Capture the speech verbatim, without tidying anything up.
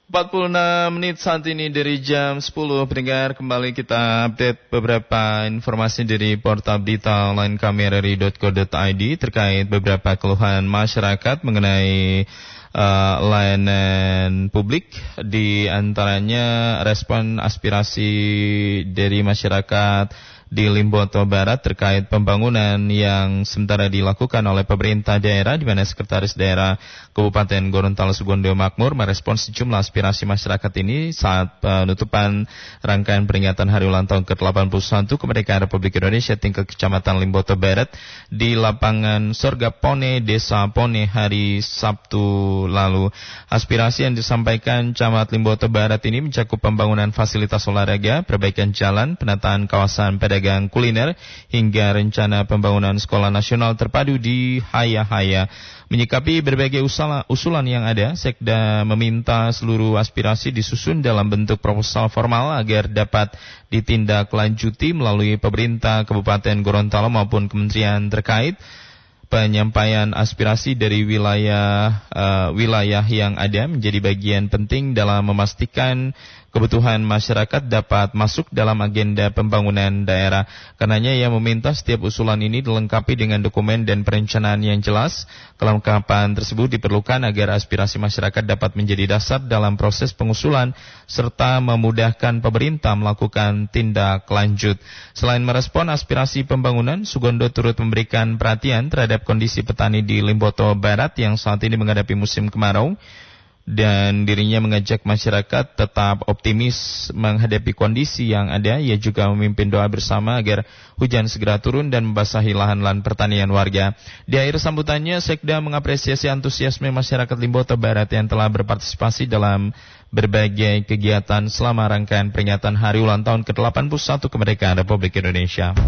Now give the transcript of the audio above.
empat puluh enam menit saat ini dari jam sepuluh. Pendengar, kembali kita update beberapa informasi dari portal berita online kami r r i dot co dot i d terkait beberapa keluhan masyarakat mengenai uh, layanan publik. Di antaranya respon aspirasi dari masyarakat di Limboto Barat terkait pembangunan yang sementara dilakukan oleh pemerintah daerah, di mana Sekretaris Daerah Kabupaten Gorontalo Sugondo Makmur merespons sejumlah aspirasi masyarakat ini saat penutupan rangkaian peringatan Hari Ulang Tahun ke delapan puluh satu Kemerdekaan Republik Indonesia tingkat Kecamatan Limboto Barat di lapangan Sorga Pone, Desa Pone hari Sabtu lalu. Aspirasi yang disampaikan Camat Limboto Barat ini mencakup pembangunan fasilitas olahraga, perbaikan jalan, penataan kawasan pedagang kuliner, hingga rencana pembangunan sekolah nasional terpadu di Hayahaya. Menyikapi berbagai usala, usulan yang ada, Sekda meminta seluruh aspirasi disusun dalam bentuk proposal formal agar dapat ditindaklanjuti melalui pemerintah Kabupaten Gorontalo maupun kementerian terkait. Penyampaian aspirasi dari wilayah uh, wilayah yang ada menjadi bagian penting dalam memastikan kebutuhan masyarakat dapat masuk dalam agenda pembangunan daerah. Karenanya ia meminta setiap usulan ini dilengkapi dengan dokumen dan perencanaan yang jelas. Kelengkapan tersebut diperlukan agar aspirasi masyarakat dapat menjadi dasar dalam proses pengusulan serta memudahkan pemerintah melakukan tindak lanjut. Selain merespon aspirasi pembangunan, Sugondo turut memberikan perhatian terhadap kondisi petani di Limboto Barat yang saat ini menghadapi musim kemarau. Dan dirinya mengajak masyarakat tetap optimis menghadapi kondisi yang ada. Ia juga memimpin doa bersama agar hujan segera turun dan membasahi lahan-lahan pertanian warga. Di akhir sambutannya, Sekda mengapresiasi antusiasme masyarakat Limboto Barat yang telah berpartisipasi dalam berbagai kegiatan selama rangkaian peringatan Hari Ulang Tahun ke delapan puluh satu Kemerdekaan Republik Indonesia.